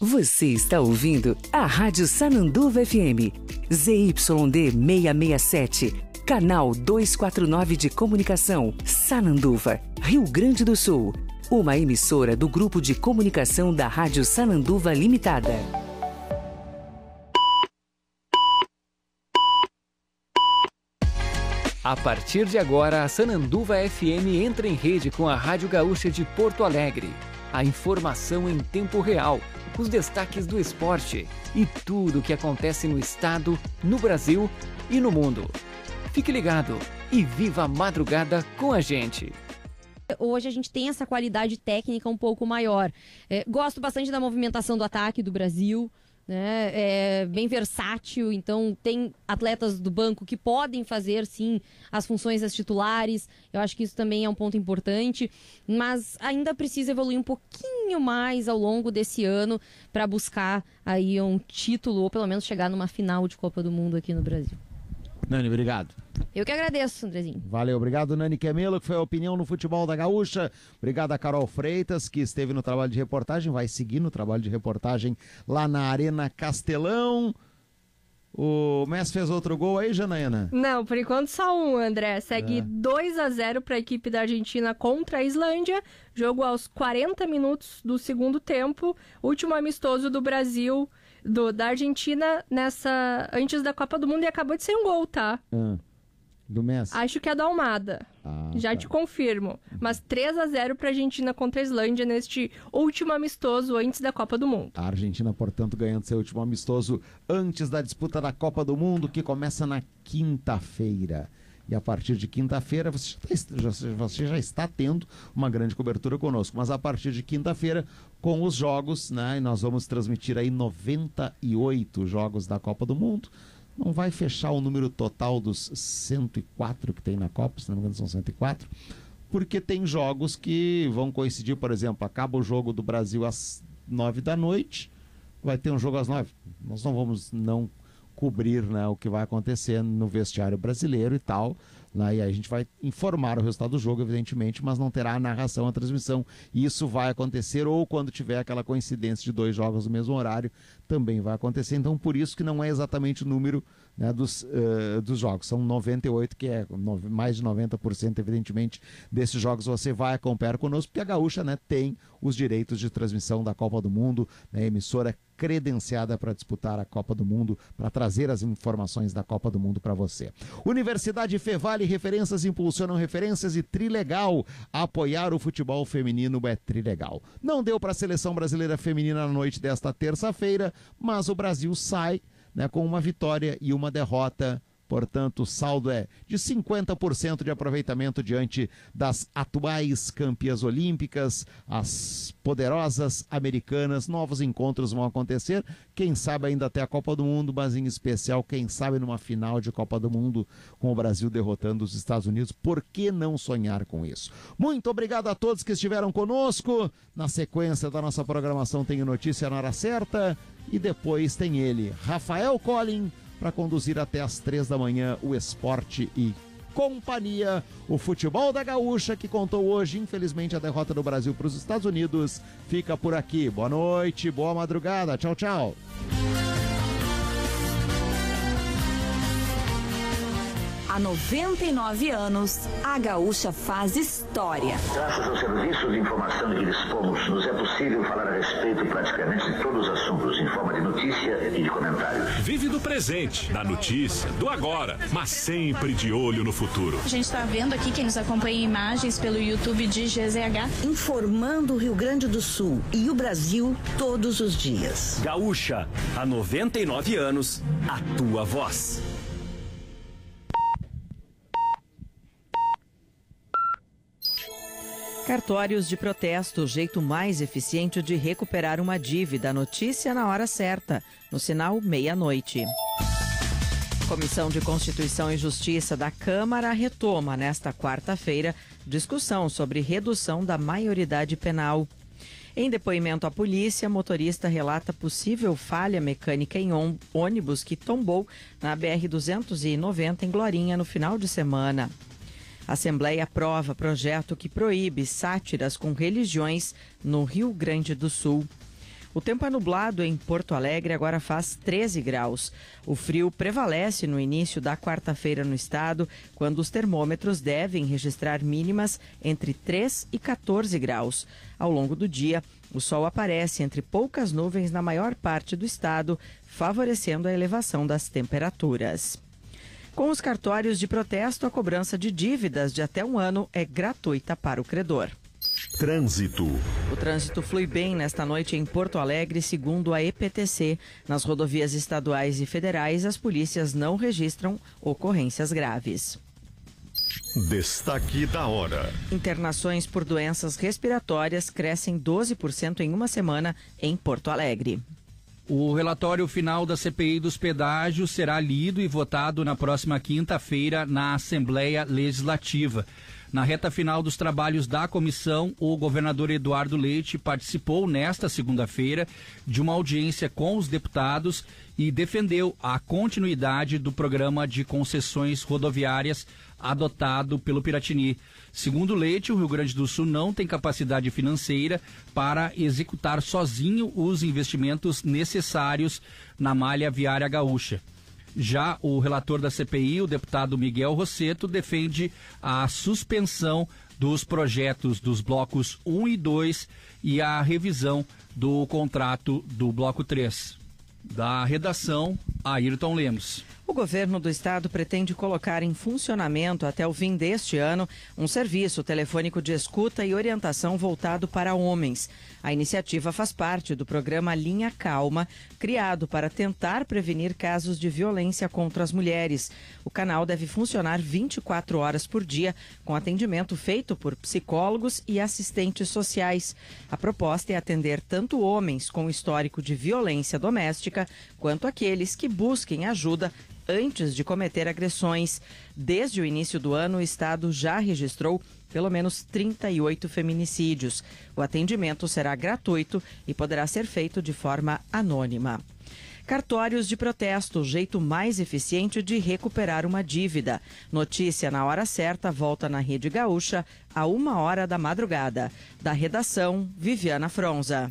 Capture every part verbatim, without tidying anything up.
Você está ouvindo a Rádio Sananduva F M, Z Y D seiscentos e sessenta e sete, canal duzentos e quarenta e nove de comunicação, Sananduva, Rio Grande do Sul. Uma emissora do Grupo de Comunicação da Rádio Sananduva Limitada. A partir de agora, a Sananduva F M entra em rede com a Rádio Gaúcha de Porto Alegre. A informação em tempo real, os destaques do esporte e tudo o que acontece no estado, no Brasil e no mundo. Fique ligado e viva a madrugada com a gente. Hoje a gente tem essa qualidade técnica um pouco maior. É, gosto bastante da movimentação do ataque do Brasil. Né? É bem versátil, então tem atletas do banco que podem fazer sim as funções das titulares. Eu acho que isso também é um ponto importante, mas ainda precisa evoluir um pouquinho mais ao longo desse ano para buscar aí um título ou pelo menos chegar numa final de Copa do Mundo aqui no Brasil. Nani, obrigado. Eu que agradeço, Andrezinho. Valeu, obrigado, Nani Quemelo, que foi a opinião no futebol da Gaúcha. Obrigado a Carol Freitas, que esteve no trabalho de reportagem, vai seguir no trabalho de reportagem lá na Arena Castelão. O Messi fez outro gol aí, Janaína? Não, por enquanto só um, André. Segue é. dois a zero para a equipe da Argentina contra a Islândia. Jogo aos quarenta minutos do segundo tempo. Último amistoso do Brasil, do, da Argentina, nessa, antes da Copa do Mundo, e acabou de ser um gol, tá? Ah, do Messi? Acho que é da Almada. Ah, Já tá. te confirmo. Mas três a zero para a Argentina contra a Islândia neste último amistoso antes da Copa do Mundo. A Argentina, portanto, ganhando seu último amistoso antes da disputa da Copa do Mundo, que começa na quinta-feira. E a partir de quinta-feira você já, você já está tendo uma grande cobertura conosco. Mas a partir de quinta-feira, com os jogos, né? E nós vamos transmitir aí noventa e oito jogos da Copa do Mundo. Não vai fechar o número total dos cento e quatro que tem na Copa, se não me engano são cento e quatro, porque tem jogos que vão coincidir, por exemplo, acaba o jogo do Brasil às nove da noite, vai ter um jogo às nove. Nós não vamos não cobrir, né, o que vai acontecer no vestiário brasileiro e tal, né, e aí a gente vai informar o resultado do jogo, evidentemente, mas não terá a narração, a transmissão. E isso vai acontecer, ou quando tiver aquela coincidência de dois jogos no mesmo horário, também vai acontecer. Então, por isso que não é exatamente o número, né, dos, uh, dos jogos. São noventa e oito, que é no, mais de noventa por cento, evidentemente, desses jogos você vai acompanhar conosco, porque a Gaúcha, né, tem os direitos de transmissão da Copa do Mundo, né, emissora credenciada para disputar a Copa do Mundo, para trazer as informações da Copa do Mundo para você. Universidade Fevale, referências impulsionam referências, e Trilegal, apoiar o futebol feminino é Trilegal. Não deu para a seleção brasileira feminina na noite desta terça-feira, mas o Brasil sai, né, com uma vitória e uma derrota. Portanto, o saldo é de cinquenta por cento de aproveitamento diante das atuais campeãs olímpicas, as poderosas americanas. Novos encontros vão acontecer, quem sabe ainda até a Copa do Mundo, mas em especial, quem sabe numa final de Copa do Mundo, com o Brasil derrotando os Estados Unidos. Por que não sonhar com isso? Muito obrigado a todos que estiveram conosco. Na sequência da nossa programação tem o Notícia na Hora Certa, e depois tem ele, Rafael Collin, para conduzir até às três da manhã o Esporte e Companhia, o futebol da Gaúcha, que contou hoje, infelizmente, a derrota do Brasil para os Estados Unidos. Fica por aqui. Boa noite, boa madrugada. Tchau, tchau. Há noventa e nove anos, a Gaúcha faz história. Graças ao serviço de informação de que dispomos, nos é possível falar a respeito praticamente de todos os assuntos, em forma de notícia e de comentários. Vive do presente, da notícia, do agora, mas sempre de olho no futuro. A gente está vendo aqui, quem nos acompanha em imagens pelo YouTube de G Z H. Informando o Rio Grande do Sul e o Brasil todos os dias. Gaúcha, há noventa e nove anos, a tua voz. Cartórios de protesto, o jeito mais eficiente de recuperar uma dívida. Notícia na hora certa, no sinal meia-noite. Comissão de Constituição e Justiça da Câmara retoma nesta quarta-feira discussão sobre redução da maioridade penal. Em depoimento à polícia, motorista relata possível falha mecânica em ônibus que tombou na B R duzentos e noventa em Glorinha no final de semana. A Assembleia aprova projeto que proíbe sátiras com religiões no Rio Grande do Sul. O tempo é nublado em Porto Alegre, agora faz treze graus. O frio prevalece no início da quarta-feira no estado, quando os termômetros devem registrar mínimas entre três e quatorze graus. Ao longo do dia, o sol aparece entre poucas nuvens na maior parte do estado, favorecendo a elevação das temperaturas. Com os cartórios de protesto, a cobrança de dívidas de até um ano é gratuita para o credor. Trânsito. O trânsito flui bem nesta noite em Porto Alegre, segundo a E P T C. Nas rodovias estaduais e federais, as polícias não registram ocorrências graves. Destaque da hora. Internações por doenças respiratórias crescem doze por cento em uma semana em Porto Alegre. O relatório final da C P I dos pedágios será lido e votado na próxima quinta-feira na Assembleia Legislativa. Na reta final dos trabalhos da comissão, o governador Eduardo Leite participou nesta segunda-feira de uma audiência com os deputados e defendeu a continuidade do programa de concessões rodoviárias adotado pelo Piratini. Segundo Leite, o Rio Grande do Sul não tem capacidade financeira para executar sozinho os investimentos necessários na malha viária gaúcha. Já o relator da C P I, o deputado Miguel Rosseto, defende a suspensão dos projetos dos blocos um e dois e a revisão do contrato do bloco três. Da redação, Ayrton Lemos. O governo do estado pretende colocar em funcionamento até o fim deste ano um serviço telefônico de escuta e orientação voltado para homens. A iniciativa faz parte do programa Linha Calma, criado para tentar prevenir casos de violência contra as mulheres. O canal deve funcionar vinte e quatro horas por dia, com atendimento feito por psicólogos e assistentes sociais. A proposta é atender tanto homens com histórico de violência doméstica, quanto aqueles que busquem ajuda antes de cometer agressões. Desde o início do ano, o estado já registrou pelo menos trinta e oito feminicídios. O atendimento será gratuito e poderá ser feito de forma anônima. Cartórios de protesto, o jeito mais eficiente de recuperar uma dívida. Notícia na hora certa, volta na Rede Gaúcha, a uma hora da madrugada. Da redação, Viviana Fronza.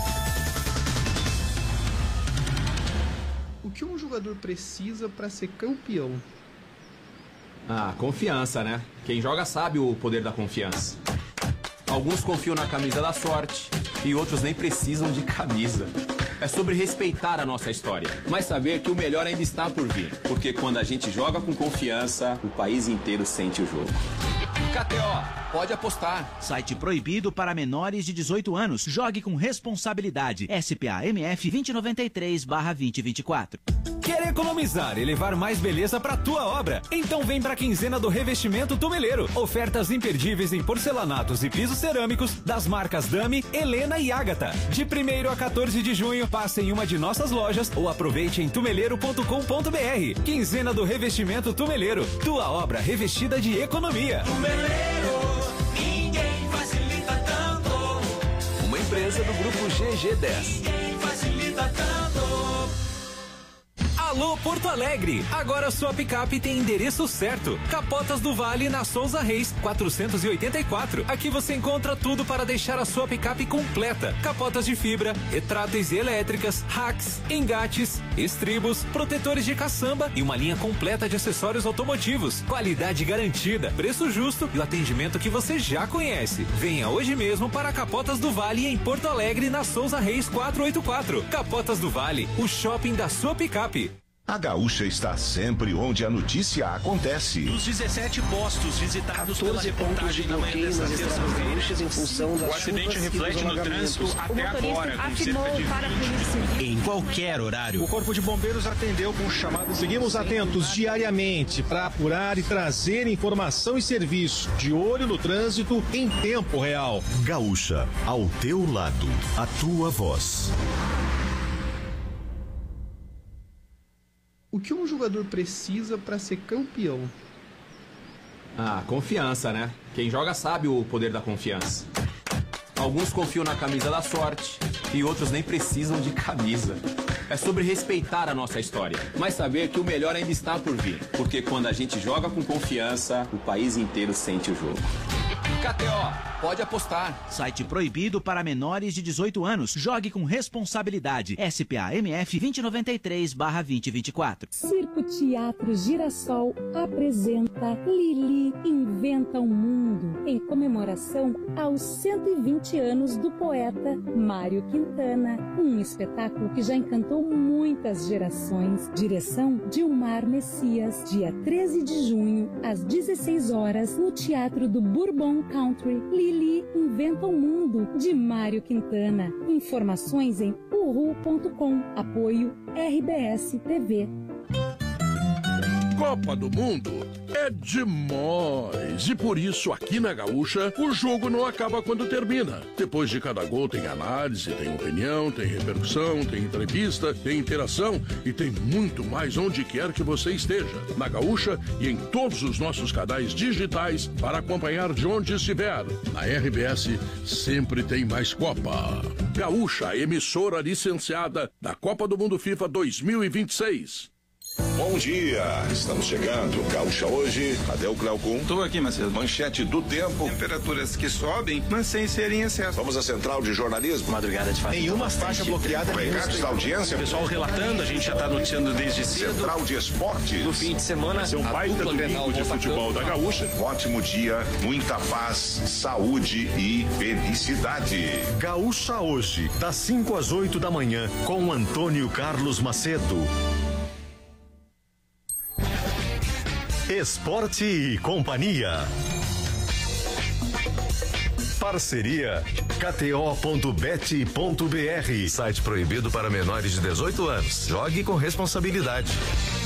O que um jogador precisa para ser campeão? Ah, confiança, né? Quem joga sabe o poder da confiança. Alguns confiam na camisa da sorte e outros nem precisam de camisa. É sobre respeitar a nossa história, mas saber que o melhor ainda está por vir. Porque quando a gente joga com confiança, o país inteiro sente o jogo. K T O, pode apostar. Site proibido para menores de dezoito anos. Jogue com responsabilidade. S P A M F vinte e noventa e três barra vinte e vinte e quatro. Quer economizar e levar mais beleza para tua obra? Então vem para a quinzena do Revestimento Tumeleiro. Ofertas imperdíveis em porcelanatos e pisos cerâmicos das marcas Dami, Helena e Ágata. De primeiro a quatorze de junho, passe em uma de nossas lojas ou aproveite em tumeleiro ponto com ponto br. Quinzena do Revestimento Tumeleiro. Tua obra revestida de economia. Tumeleiro, ninguém facilita tanto. Uma empresa do grupo G G dez. Ninguém facilita tanto. Alô Porto Alegre, agora sua picape tem endereço certo. Capotas do Vale na Souza Reis, quatrocentos e oitenta e quatro. Aqui você encontra tudo para deixar a sua picape completa. Capotas de fibra, retráteis elétricas, racks, engates, estribos, protetores de caçamba e uma linha completa de acessórios automotivos. Qualidade garantida, preço justo e o atendimento que você já conhece. Venha hoje mesmo para Capotas do Vale em Porto Alegre na Souza Reis quatrocentos e oitenta e quatro. Capotas do Vale, o shopping da sua picape. A Gaúcha está sempre onde a notícia acontece. Dos dezessete postos visitados pela reportagem da manhã desta terça-feira, em função das o acidente reflete no trânsito até agora, com cerca de para a em qualquer horário. O Corpo de Bombeiros atendeu com chamado. Seguimos atentos diariamente para apurar e trazer informação e serviço. De olho no trânsito em tempo real. Gaúcha, ao teu lado, a tua voz. O que um jogador precisa para ser campeão? Ah, confiança, né? Quem joga sabe o poder da confiança. Alguns confiam na camisa da sorte e outros nem precisam de camisa. É sobre respeitar a nossa história, mas saber que o melhor ainda está por vir. Porque quando a gente joga com confiança, o país inteiro sente o jogo. K T O, pode apostar. Site proibido para menores de dezoito anos. Jogue com responsabilidade. S P A M F vinte noventa e três barra vinte vinte e quatro. Circo Teatro Girassol apresenta Lili Inventa o Mundo, em comemoração aos cento e vinte anos do poeta Mário Quintana. Um espetáculo que já encantou muitas gerações. Direção Dilmar Messias. Dia treze de junho, às dezesseis horas, no Teatro do Bourbon Country. Lili Inventa o Mundo, de Mário Quintana. Informações em uhu ponto com. Apoio R B S T V. Copa do Mundo é demais. E por isso, aqui na Gaúcha, o jogo não acaba quando termina. Depois de cada gol tem análise, tem opinião, tem repercussão, tem entrevista, tem interação e tem muito mais onde quer que você esteja. Na Gaúcha e em todos os nossos canais digitais para acompanhar de onde estiver. Na R B S sempre tem mais Copa. Gaúcha, emissora licenciada da Copa do Mundo FIFA dois mil e vinte e seis. Bom dia, estamos chegando. Gaúcha hoje, cadê o Cleocum? Estou aqui, Macedo. Manchete do tempo. Temperaturas que sobem, mas sem serem excesso. Vamos à central de jornalismo. Madrugada de fato. Nenhuma faixa bloqueada. Recados da audiência. O pessoal relatando, a gente já está noticiando desde cedo. Central de esportes. No fim de semana, Seu a baita dupla domingo de futebol da Gaúcha. Um ótimo dia, muita paz, saúde e felicidade. Gaúcha hoje, das cinco às oito da manhã, com Antônio Carlos Macedo. Esporte e Companhia. Parceria K T O ponto bet ponto B R. Site proibido para menores de dezoito anos. Jogue com responsabilidade.